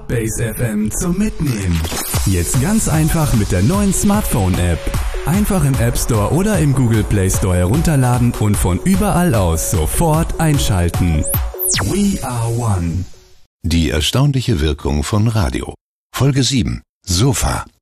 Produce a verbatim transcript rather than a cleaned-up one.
Base F M zum Mitnehmen. Jetzt ganz einfach mit der neuen Smartphone-App. Einfach im App Store oder im Google Play Store herunterladen und von überall aus sofort einschalten. We are one. Die erstaunliche Wirkung von Radio. Folge sieben. Sofa.